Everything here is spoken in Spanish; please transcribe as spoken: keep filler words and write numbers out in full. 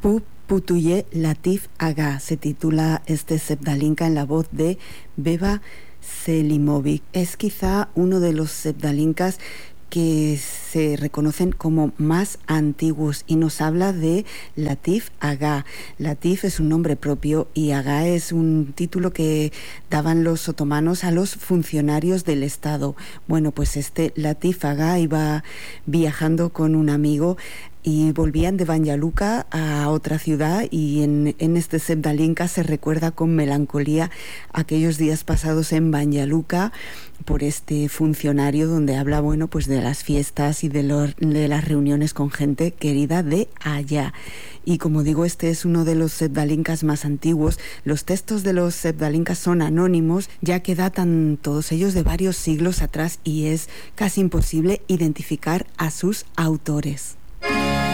Pu Putuye Latif Agha se titula este Sebdalinka en la voz de Beba Selimovic. Es quizá uno de los Sebdalinkas que se reconocen como más antiguos y nos habla de Latif Agha. Latif es un nombre propio y Agha es un título que daban los otomanos a los funcionarios del Estado. Bueno, pues este Latif Agha iba viajando con un amigo y volvían de Banja Luka a otra ciudad, y en, en este Sebdalinka se recuerda con melancolía aquellos días pasados en Banja Luka por este funcionario, donde habla, bueno, pues de las fiestas y de, los, de las reuniones con gente querida de allá. Y como digo, este es uno de los Sebdalinkas más antiguos. Los textos de los Sebdalinkas son anónimos, ya que datan todos ellos de varios siglos atrás y es casi imposible identificar a sus autores.